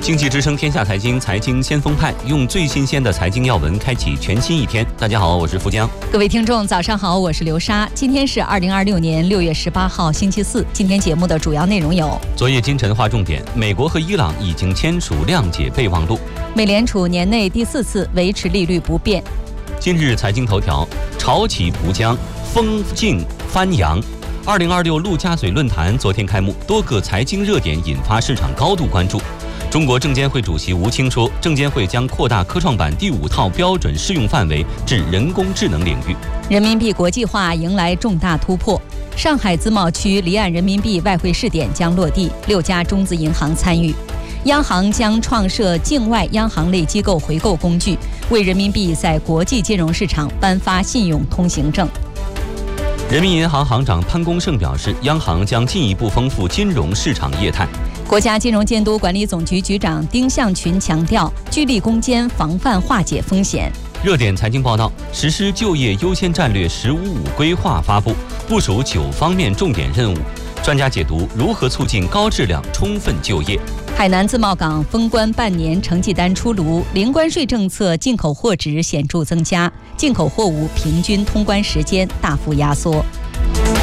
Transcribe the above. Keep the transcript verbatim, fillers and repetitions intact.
经济之声天下财经，财经先锋派，用最新鲜的财经要闻开启全新一天。大家好，我是富江。 各位听众早上好，我是刘莎。今天是二零二六年六月十八号星期四。今天节目的主要内容有： 昨夜今晨划重点，美国和伊朗已经签署谅解备忘录。 美联储年内第四次维持利率不变。 今日财经头条：潮起浦江，风静翻扬。二零二六陆家嘴论坛昨天开幕，多个财经热点引发市场高度关注。中国证监会主席吴清说，证监会将扩大科创板第五套标准适用范围至人工智能领域。 人民币国际化迎来重大突破，上海自贸区离岸人民币外汇试点将落地，六家中资银行参与。央行将创设境外央行类机构回购工具，为人民币在国际金融市场颁发信用通行证。 人民银行行长潘功胜表示，央行将进一步丰富金融市场业态。 国家金融监督管理总局局长丁向群强调，聚力攻坚，防范化解风险。 热点财经报道：实施就业优先战略“十五五”规划发布，部署九方面重点任务。专家解读如何促进高质量充分就业。 海南自贸港封关半年成绩单出炉，零关税政策进口货值显著增加，进口货物平均通关时间大幅压缩。